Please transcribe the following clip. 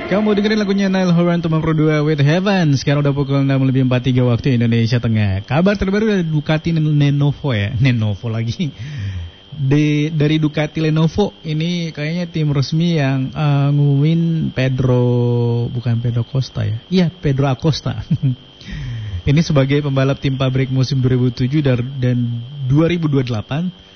Kamu dengerin lagunya Niall Horan Tomang Pro 2 with Heaven. Sekarang udah pukul 6:43 waktu Indonesia Tengah. Kabar terbaru dari Ducati Lenovo ya. Lenovo lagi. Dari Ducati Lenovo ini kayaknya tim resmi yang ngumumin Pedro Acosta ya. Iya, Pedro Acosta. Ini sebagai pembalap tim pabrik musim 2007 dan 2028